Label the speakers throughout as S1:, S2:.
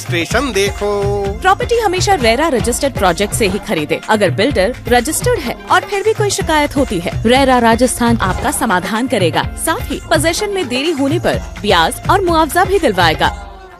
S1: Registration देखो।
S2: Property हमेशा RERA registered project से ही खरीदे। अगर बिल्डर रजिस्टर्ड है और फिर भी कोई शिकायत होती है, रेरा राजस्थान आपका समाधान करेगा। साथ ही पोजेशन में देरी होने पर ब्याज और मुआवजा भी दिलवाएगा।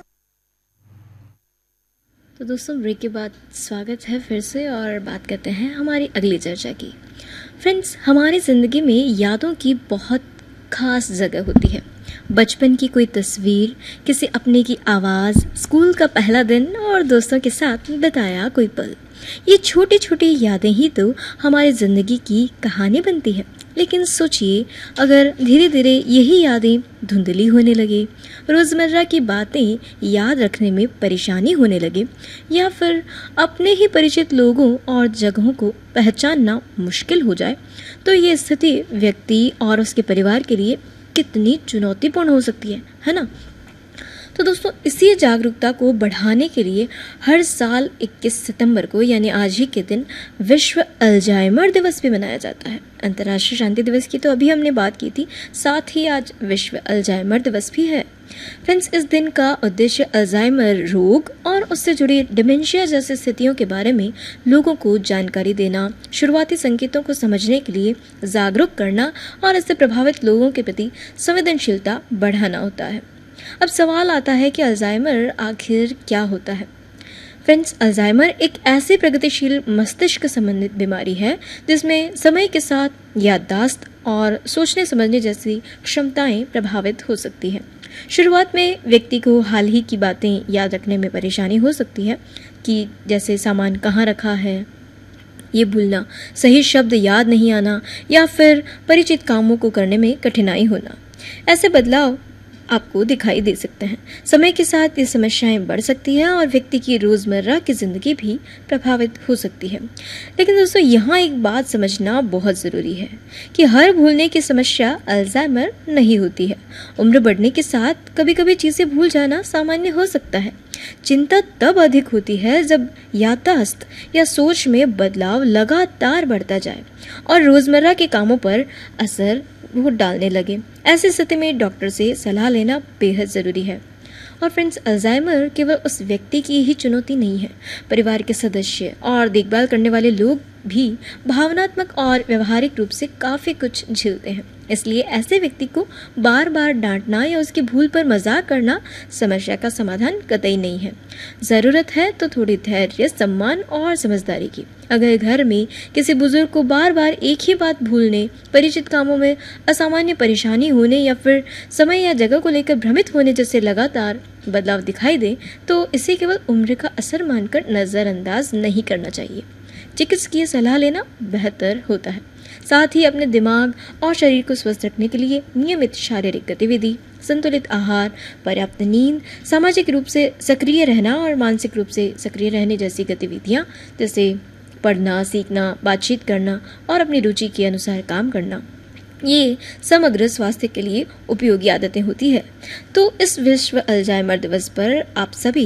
S3: तो दोस्तों, ब्रेक के बाद स्वागत है फिर से और बात करते हैं हमारी अगली चर्चा की। फ्रेंड्स, हमारी ज़िंदगी में यादों की बहुत खास जगह होती है। बचपन की कोई तस्वीर, किसी अपने की आवाज़, स्कूल का पहला दिन और दोस्तों के साथ बिताया कोई पल। ये छोटी छोटी यादें ही तो हमारी ज़िंदगी की कहानी बनती है। लेकिन सोचिए, अगर धीरे धीरे यही यादें धुंधली होने लगे, रोज़मर्रा की बातें याद रखने में परेशानी होने लगे, या फिर अपने ही परिचित लोगों और जगहों को पहचानना मुश्किल हो जाए, तो ये स्थिति व्यक्ति और उसके परिवार के लिए कितनी चुनौतीपूर्ण हो सकती है ना। तो दोस्तों, इसी जागरूकता को बढ़ाने के लिए हर साल 21 सितंबर को यानी आज ही के दिन विश्व अल्जाइमर दिवस भी मनाया जाता है। अंतर्राष्ट्रीय शांति दिवस की तो अभी हमने बात की थी, साथ ही आज विश्व अल्जाइमर दिवस भी है। फ्रेंड्स, इस दिन का उद्देश्य अल्जाइमर रोग और उससे जुड़ी डिमेंशिया जैसी स्थितियों के बारे में लोगों को जानकारी देना, शुरुआती संकेतों को समझने के लिए जागरूक करना और इससे प्रभावित लोगों के प्रति संवेदनशीलता बढ़ाना होता है। अब सवाल आता है कि अल्जाइमर आखिर क्या होता है। फ्रेंड्स, अल्जाइमर एक ऐसी प्रगतिशील मस्तिष्क संबंधित बीमारी है जिसमें समय के साथ याददाश्त और सोचने समझने जैसी क्षमताएं प्रभावित हो सकती हैं। शुरुआत में व्यक्ति को हाल ही की बातें याद रखने में परेशानी हो सकती है, कि जैसे सामान कहाँ रखा है ये भूलना, सही शब्द याद नहीं आना, या फिर परिचित कामों को करने में कठिनाई होना। ऐसे बदलाव आपको दिखाई दे सकते हैं। समय के साथ ये समस्याएं बढ़ सकती हैं और व्यक्ति की रोज़मर्रा की ज़िंदगी भी प्रभावित हो सकती है। लेकिन दोस्तों, यहाँ एक बात समझना बहुत ज़रूरी है कि हर भूलने की समस्या अल्जाइमर नहीं होती है। उम्र बढ़ने के साथ कभी कभी चीज़ें भूल जाना सामान्य हो सकता है। चिंता तब अधिक होती है जब याददाश्त या सोच में बदलाव लगातार बढ़ता जाए और रोज़मर्रा के कामों पर असर वो डालने लगे। ऐसी स्थिति में डॉक्टर से सलाह लेना बेहद ज़रूरी है। और फ्रेंड्स, अल्जाइमर केवल उस व्यक्ति की ही चुनौती नहीं है। परिवार के सदस्य और देखभाल करने वाले लोग भी भावनात्मक और व्यवहारिक रूप से काफ़ी कुछ झेलते हैं। इसलिए ऐसे व्यक्ति को बार बार डांटना या उसकी भूल पर मजाक करना समस्या का समाधान कतई नहीं है। ज़रूरत है तो थोड़ी धैर्य, सम्मान और समझदारी की। अगर घर में किसी बुजुर्ग को बार बार एक ही बात भूलने, परिचित कामों में असामान्य परेशानी होने या फिर समय या जगह को लेकर भ्रमित होने जैसे लगातार बदलाव दिखाई दे, तो इसे केवल उम्र का असर मानकर नज़रअंदाज नहीं करना चाहिए। चिकित्सकीय सलाह लेना बेहतर होता है। साथ ही अपने दिमाग और शरीर को स्वस्थ रखने के लिए नियमित शारीरिक गतिविधि, संतुलित आहार, पर्याप्त नींद, सामाजिक रूप से सक्रिय रहना और मानसिक रूप से सक्रिय रहने जैसी गतिविधियाँ जैसे पढ़ना, सीखना, बातचीत करना और अपनी रुचि के अनुसार काम करना, ये समग्र स्वास्थ्य के लिए उपयोगी आदतें होती है। तो इस विश्व अल्जाइमर दिवस पर आप सभी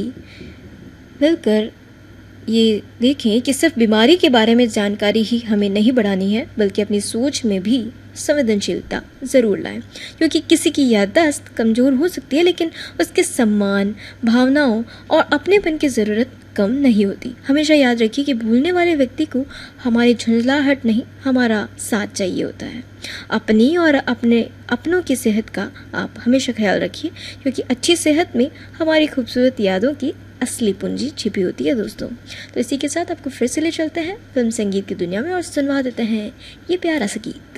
S3: मिलकर ये देखें कि सिर्फ बीमारी के बारे में जानकारी ही हमें नहीं बढ़ानी है, बल्कि अपनी सोच में भी संवेदनशीलता ज़रूर लाएं। क्योंकि किसी की याददाश्त कमज़ोर हो सकती है, लेकिन उसके सम्मान, भावनाओं और अपनेपन की ज़रूरत कम नहीं होती। हमेशा याद रखिए कि भूलने वाले व्यक्ति को हमारी झुंझलाहट नहीं, हमारा साथ चाहिए होता है। अपनी और अपनों की सेहत का आप हमेशा ख्याल रखिए, क्योंकि अच्छी सेहत में हमारी खूबसूरत यादों की असली पूंजी छिपी होती है दोस्तों। तो इसी के साथ आपको फिर से ले चलते हैं फिल्म संगीत की दुनिया में और सुनवा देते हैं ये प्यारा सा गीत।